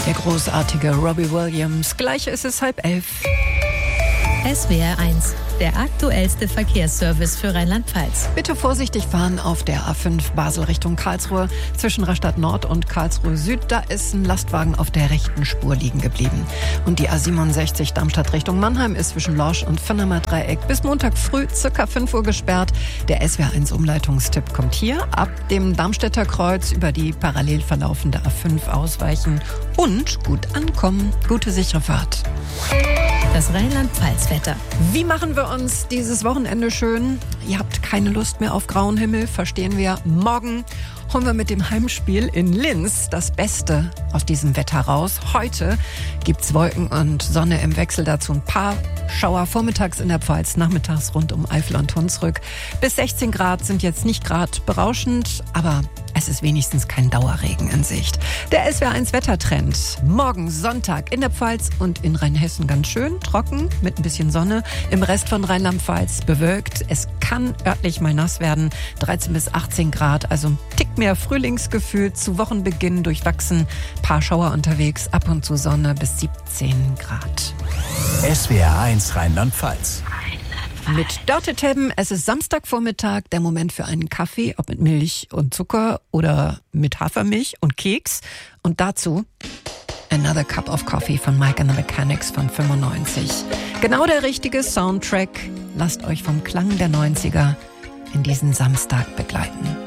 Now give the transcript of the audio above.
Der großartige Robbie Williams. Gleich ist es 10:30. SWR 1, der aktuellste Verkehrsservice für Rheinland-Pfalz. Bitte vorsichtig fahren auf der A5 Basel Richtung Karlsruhe. Zwischen Rastatt Nord und Karlsruhe Süd, da ist ein Lastwagen auf der rechten Spur liegen geblieben. Und die A67 Darmstadt Richtung Mannheim ist zwischen Lorsch und Vinnheimer Dreieck bis Montag früh ca. 5 Uhr gesperrt. Der SWR 1 Umleitungstipp kommt hier. Ab dem Darmstädter Kreuz über die parallel verlaufende A5 ausweichen und gut ankommen. Gute sichere Fahrt. Das Rheinland-Pfalz-Wetter. Wie machen wir uns dieses Wochenende schön? Ihr habt keine Lust mehr auf grauen Himmel, verstehen wir. Morgen holen wir mit dem Heimspiel in Linz das Beste aus diesem Wetter raus. Heute gibt's Wolken und Sonne im Wechsel, dazu ein paar Schauer vormittags in der Pfalz, nachmittags rund um Eifel und Hunsrück. Bis 16 Grad sind jetzt nicht gerade berauschend, aber es ist wenigstens kein Dauerregen in Sicht. Der SWR 1 Wettertrend. Morgen Sonntag in der Pfalz und in Rheinhessen ganz schön trocken mit ein bisschen Sonne. Im Rest von Rheinland-Pfalz bewölkt. Es kann örtlich mal nass werden. 13 bis 18 Grad, also ein Tick mehr Frühlingsgefühl. Zu Wochenbeginn durchwachsen. Paar Schauer unterwegs, ab und zu Sonne bis 17 Grad. SWR 1 Rheinland-Pfalz. Mit Dörte Tebben, es ist Samstagvormittag, der Moment für einen Kaffee, ob mit Milch und Zucker oder mit Hafermilch und Keks. Und dazu Another Cup of Coffee von Mike and the Mechanics von 95. Genau der richtige Soundtrack. Lasst euch vom Klang der 90er in diesen Samstag begleiten.